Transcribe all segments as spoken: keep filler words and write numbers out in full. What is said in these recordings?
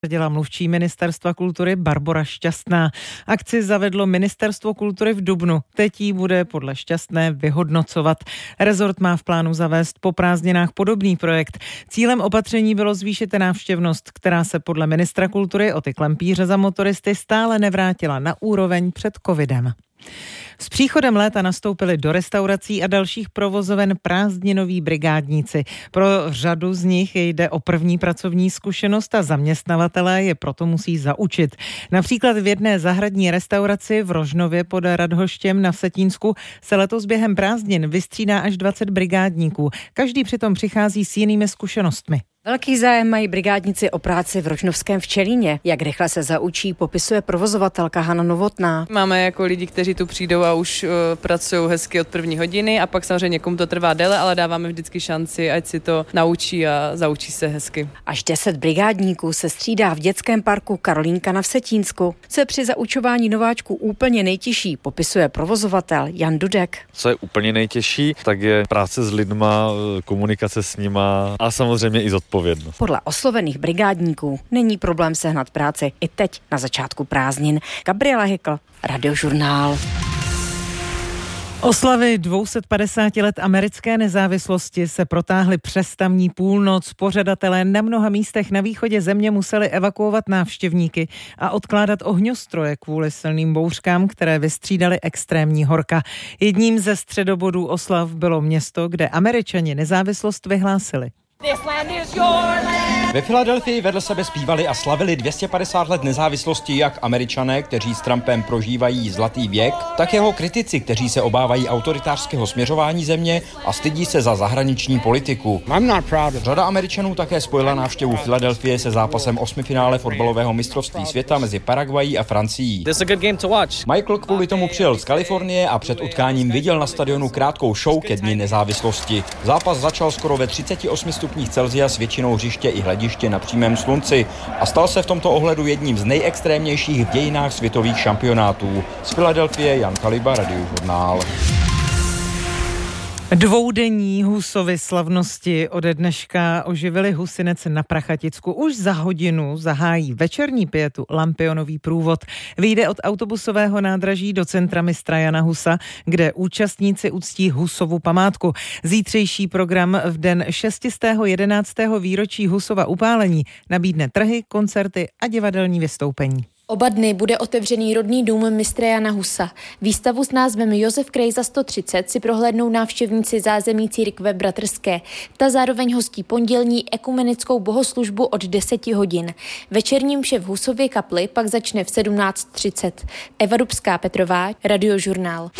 Dělá mluvčí Ministerstva kultury Barbora Šťastná. Akci zavedlo Ministerstvo kultury v dubnu. Teď ji bude podle Šťastné vyhodnocovat. Rezort má v plánu zavést po prázdninách podobný projekt. Cílem opatření bylo zvýšit návštěvnost, která se podle ministra kultury Oty Klempíře za motoristy stále nevrátila na úroveň před covidem. S příchodem léta nastoupili do restaurací a dalších provozoven prázdninoví brigádníci. Pro řadu z nich jde o první pracovní zkušenost a zaměstnavatelé je proto musí zaučit. Například v jedné zahradní restauraci v Rožnově pod Radhoštěm na Vsetínsku se letos během prázdnin vystřídá až dvacet brigádníků. Každý přitom přichází s jinými zkušenostmi. Velký zájem mají brigádníci o práci v Rožnovském Včelíně. Jak rychle se zaučí, popisuje provozovatelka Hana Novotná. Máme jako lidi, kteří tu přijdou a už uh, pracují hezky od první hodiny a pak samozřejmě někomu to trvá déle, ale dáváme vždycky šanci, ať si to naučí a zaučí se hezky. Až deset brigádníků se střídá v dětském parku Karolínka na Vsetínsku. Co je při zaučování nováčků úplně nejtěžší, popisuje provozovatel Jan Dudek. Co je úplně nejtěžší, tak je práce s lidma, komunikace s nima a samozřejmě i zodpovědnost. Podle oslovených brigádníků není problém sehnat práci i teď na začátku prázdnin. Gabriela Hykl, Radiožurnál. Oslavy dvě stě padesát let americké nezávislosti se protáhly přes tamní půlnoc. Pořadatelé na mnoha místech na východě země museli evakuovat návštěvníky a odkládat ohňostroje kvůli silným bouřkám, které vystřídaly extrémní horka. Jedním ze středobodů oslav bylo město, kde Američani nezávislost vyhlásili. Ve Filadelfii vedle sebe zpívali a slavili dvě stě padesát let nezávislosti jak Američané, kteří s Trumpem prožívají zlatý věk, tak jeho kritici, kteří se obávají autoritářského směřování země a stydí se za zahraniční politiku. Řada Američanů také spojila návštěvu Filadelfie se zápasem osmifinále fotbalového mistrovství světa mezi Paraguayí a Francií. Michael kvůli tomu přijel z Kalifornie a před utkáním viděl na stadionu krátkou show ke dni nezávislosti. Zápas začal skoro ve třiceti osmi stupních Celsia s většinou hřiště i hlediště na přímém slunci a stal se v tomto ohledu jedním z nejextrémnějších v dějinách světových šampionátů. Z Filadelfie Jan Kaliba, Radiožurnál. Dvoudenní Husovy slavnosti ode dneška oživili Husinec na Prachaticku. Už za hodinu zahájí večerní pietu Lampionový průvod. Vyjde od autobusového nádraží do centra mistra Jana Husa, kde účastníci uctí Husovu památku. Zítřejší program v den šestistého jedenáctého výročí Husova upálení nabídne trhy, koncerty a divadelní vystoupení. Oba dny bude otevřený rodný dům mistra Jana Husa. Výstavu s názvem Josef Krejza sto třicet si prohlédnou návštěvníci zázemí církve bratrské. Ta zároveň hostí pondělní ekumenickou bohoslužbu od deseti hodin. Večerní mše v Husově kapli pak začne v sedmnáct třicet. Eva Dubská Petrová, Radiožurnál.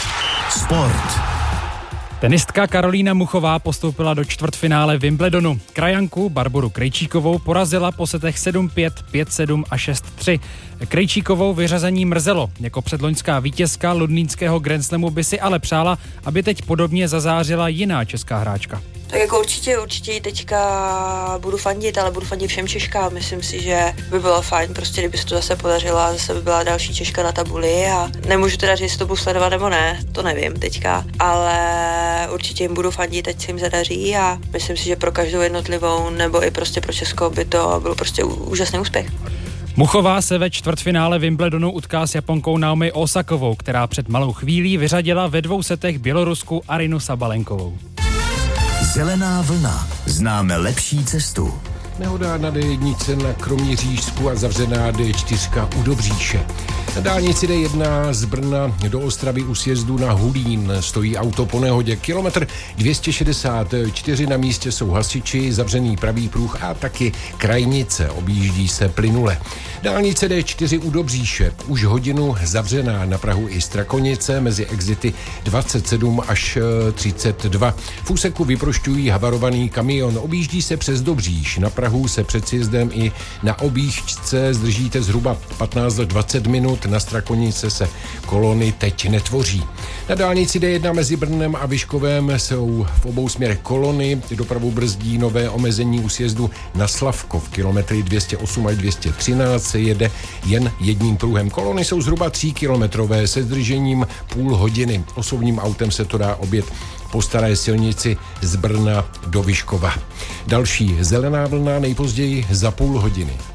Sport. Tenistka Karolína Muchová postoupila do čtvrtfinále Wimbledonu. Krajanku Barboru Krejčíkovou porazila po setech sedm pět, pět sedm a šest tři. Krejčíkovou vyřazení mrzelo. Jako předloňská vítězka londýnského Grand Slamu by si ale přála, aby teď podobně zazářila jiná česká hráčka. Tak jako určitě, určitě teďka budu fandit, ale budu fandit všem Češkám. Myslím si, že by bylo fajn, prostě kdyby se to zase podařilo a zase by byla další Češka na tabuli a nemůžu teda říct, jestli to budu sledovat nebo ne, to nevím teďka, ale určitě jim budu fandit, ať se jim zadaří a myslím si, že pro každou jednotlivou nebo i prostě pro Česko by to byl prostě úžasný úspěch. Muchová se ve čtvrtfinále Wimbledonu utká s Japonkou Naomi Osakovou, která před malou chvílí vyřadila ve dvou setech Bělorusku Arinu Sabalenkovou. Zelená vlna. Známe lepší cestu. Nehoda na dé jedna na Kroměřížsku a zavřená dé čtyři u Dobříše. Na dálnici dé jedna z Brna do Ostravy u sjezdu na Hulín stojí auto po nehodě. Kilometr dvě stě šedesát čtyři, na místě jsou hasiči, zavřený pravý pruh a taky krajnice, objíždí se plynule. Dálnice dé čtyři u Dobříše už hodinu zavřená, na prahu i Strakonice mezi exity dvacet sedm až třicet dva. V úseku vyprošťují havarovaný kamion, objíždí se přes Dobříš. Na Prahu se před sjezdem i na objížďce zdržíte zhruba patnáct až dvacet minut, na Strakonice se kolony teď netvoří. Na dálnici dé jedna mezi Brnem a Vyškovem jsou v obou směrech kolony, dopravu brzdí nové omezení u sjezdu na Slavkov. Kilometry dvě stě osm až dvě stě třináct se jede jen jedním pruhem. Kolony jsou zhruba tříkilometrové se zdržením půl hodiny. Osobním autem se to dá objet po staré silnici z Brna do Vyškova. Další zelená vlna nejpozději za půl hodiny.